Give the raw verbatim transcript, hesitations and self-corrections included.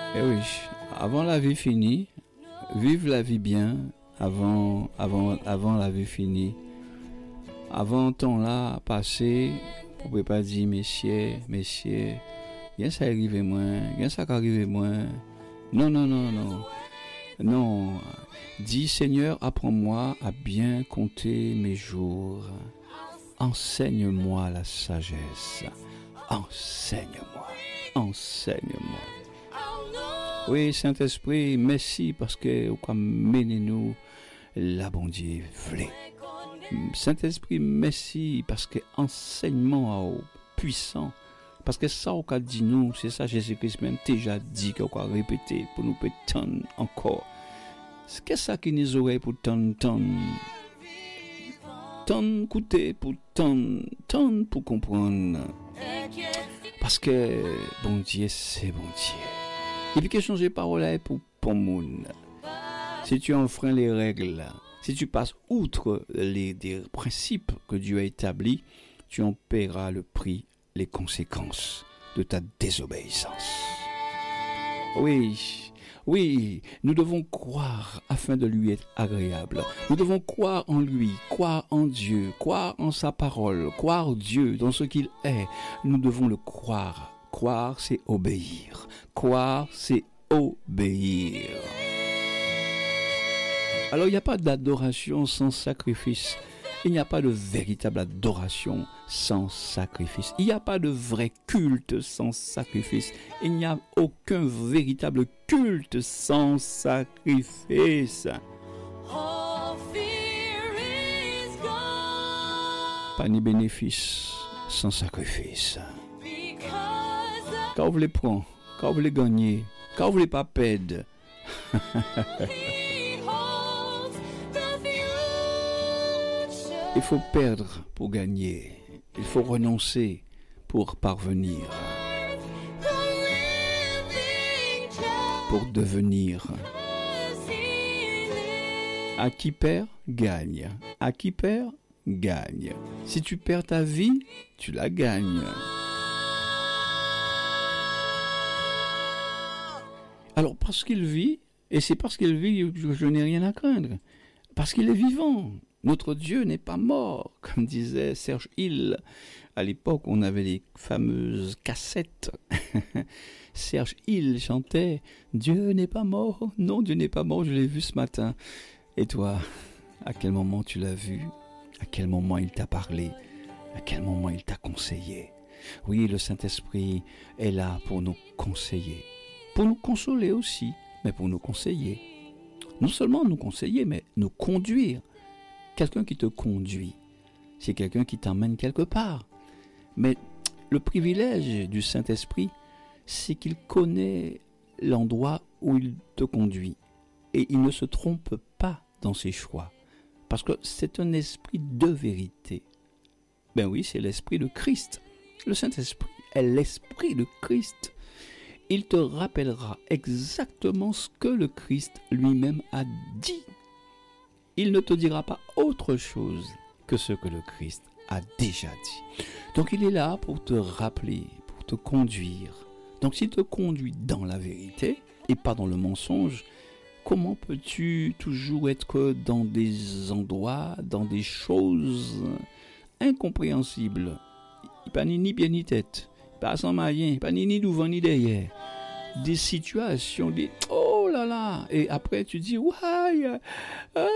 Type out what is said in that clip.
Eh oui, avant la vie finie, vive la vie bien avant, avant, avant la vie finie. Avant ton là passé, vous pouvez pas dire messieurs, messieurs, bien ça arrive moins, bien ça arrive moins. Non, non, non, non. Non. Dis Seigneur, apprends-moi à bien compter mes jours. Enseigne-moi la sagesse. Enseigne-moi. Enseigne-moi. Oui, Saint-Esprit, merci parce que vous menez-nous la bon Dieu voulait. Saint-Esprit, merci parce que enseignement puissant, parce que ça, on a dit nous, c'est ça Jésus-Christ même déjà dit qu'on va répéter pour nous pétendre encore. C'est ça qui nous aurait pour tant, tant, tant écouter, pour tant, tant pour comprendre. Parce que bon Dieu, c'est bon Dieu. Et puis que changer parole là pour pour monde. Si tu enfreins les règles, si tu passes outre les des principes que Dieu a établis, tu en paieras le prix, les conséquences de ta désobéissance. Oui, oui, nous devons croire afin de lui être agréable. Nous devons croire en lui, croire en Dieu, croire en sa parole, croire Dieu dans ce qu'il est. Nous devons le croire. Croire, c'est obéir. Croire, c'est obéir. Alors, il n'y a pas d'adoration sans sacrifice. Il n'y a pas de véritable adoration sans sacrifice. Il n'y a pas de vrai culte sans sacrifice. Il n'y a aucun véritable culte sans sacrifice. Pas ni bénéfice sans sacrifice. Quand vous voulez prendre, quand vous voulez gagner, quand vous voulez pas perdre. Il faut perdre pour gagner. Il faut renoncer pour parvenir. Pour devenir. À qui perd, gagne. À qui perd, gagne. Si tu perds ta vie, tu la gagnes. Alors, parce qu'il vit, et c'est parce qu'il vit que je n'ai rien à craindre. Parce qu'il est vivant. Notre Dieu n'est pas mort, comme disait Serge Hill. À l'époque, on avait les fameuses cassettes. Serge Hill chantait « Dieu n'est pas mort, non, Dieu n'est pas mort, je l'ai vu ce matin. » Et toi, à quel moment tu l'as vu? À quel moment il t'a parlé? À quel moment il t'a conseillé? Oui, le Saint-Esprit est là pour nous conseiller, pour nous consoler aussi, mais pour nous conseiller. Non seulement nous conseiller, mais nous conduire. Quelqu'un qui te conduit, c'est quelqu'un qui t'emmène quelque part. Mais le privilège du Saint-Esprit, c'est qu'il connaît l'endroit où il te conduit. Et il ne se trompe pas dans ses choix. Parce que c'est un esprit de vérité. Ben oui, c'est l'esprit de Christ. Le Saint-Esprit est l'esprit de Christ. Il te rappellera exactement ce que le Christ lui-même a dit. Il ne te dira pas autre chose que ce que le Christ a déjà dit. Donc il est là pour te rappeler, pour te conduire. Donc s'il te conduit dans la vérité et pas dans le mensonge, comment peux-tu toujours être dans des endroits, dans des choses incompréhensibles? Il n'y a ni bien ni tête, pas sans moyen, pas ni ni devant ni derrière. Des situations, des oh là là, et après tu dis ouais.